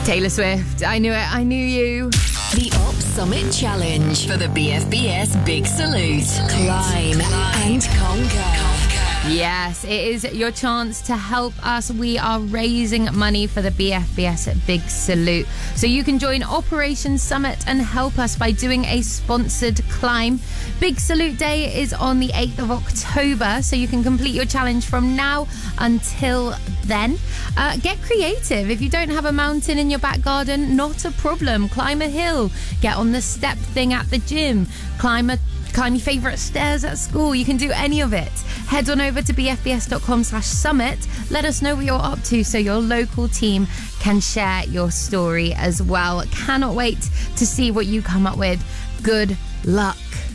Taylor Swift, I knew it, I knew you. The Op Summit Challenge for the BFBS Big Salute. Climb and conquer. Yes, it is your chance to help us. We are raising money for the BFBS Big Salute. So you can join Operation Summit and help us by doing a sponsored climb. Big Salute Day is on the 8th of October, so you can complete your challenge from now until then. Get creative. If you don't have a mountain in your back garden, not a problem. Climb a hill. Get on the step thing at the gym. Climb your favourite stairs at school. You can do any of it. Head on over to bfbs.com/summit. Let us know what you're up to so your local team can share your story as well. Cannot wait to see what you come up with. Good luck.